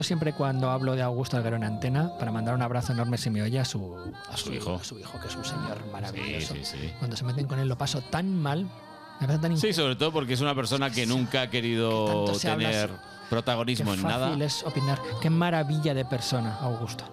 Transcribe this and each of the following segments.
Siempre cuando hablo de Augusto Alguero en antena, para mandar un abrazo enorme si me oye a su hijo, que es un señor maravilloso. Sí. Cuando se meten con él lo paso tan mal, me parece tan Sí, sobre todo porque es una persona que nunca ha querido tener protagonismo en nada. Qué fácil es opinar. Qué maravilla de persona, Augusto.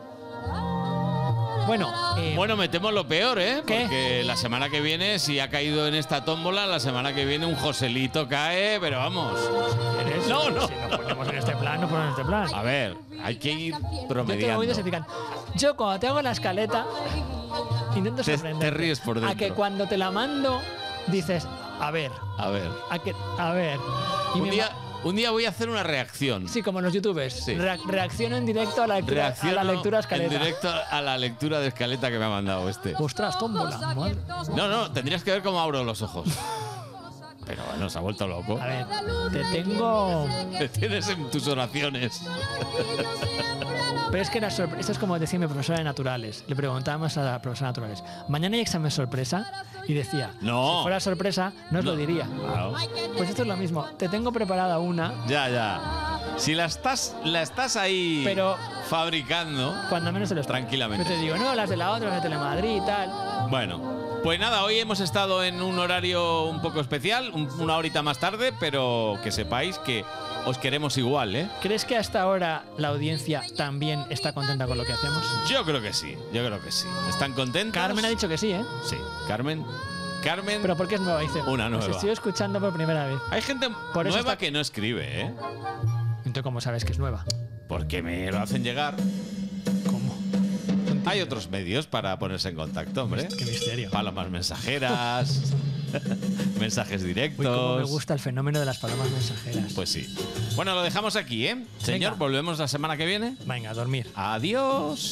Bueno, me temo lo peor, ¿eh? ¿Qué? Porque la semana que viene, si ha caído en esta tómbola, la semana que viene un Joselito cae, pero vamos. No. Si nos ponemos en este plan, nos ponemos en este plan. A ver, hay que ir Yo promediando. te voy desexplicando. Yo cuando te hago la escaleta, intento sorprender. Te ríes por dentro. A que cuando te la mando, dices, a ver. A ver. A ver. Y Un día voy a hacer una reacción. Sí, como los youtubers. Sí. Reacciono en directo a la lectura escaleta. En directo a la lectura de escaleta que me ha mandado este. Ostras, tómbola. Madre. No, tendrías que ver cómo abro los ojos. Pero bueno, se ha vuelto loco. A ver, te tengo... Te tienes en tus oraciones. Pero es que esto es como decía mi profesora de naturales. Le preguntábamos a la profesora de naturales, ¿mañana hay examen sorpresa? Y decía, no. Si fuera sorpresa, no os lo diría. Claro. Pues esto es lo mismo. Te tengo preparada una. Ya. Si la estás ahí fabricando, cuando menos se lo espera. Tranquilamente. Yo te digo, no, las de la otra, las de Telemadrid y tal. Bueno, pues nada, hoy hemos estado en un horario un poco especial, una horita más tarde, pero que sepáis que os queremos igual, ¿eh? ¿Crees que hasta ahora la audiencia también está contenta con lo que hacemos? Yo creo que sí. ¿Están contentos? Carmen ha dicho que sí, ¿eh? Sí, Carmen. Pero ¿por qué es nueva? Dice, una nueva. Os estoy escuchando por primera vez. Hay gente nueva que no escribe, ¿eh? Entonces, ¿cómo sabes que es nueva? Porque me lo hacen llegar. ¿Cómo? Hay otros medios para ponerse en contacto, hombre. Qué misterio. Palomas mensajeras, mensajes directos. Uy, cómo me gusta el fenómeno de las palomas mensajeras. Pues sí. Bueno, lo dejamos aquí, ¿eh? Señor, Venga. volvemos la semana que viene. Venga, a dormir. Adiós.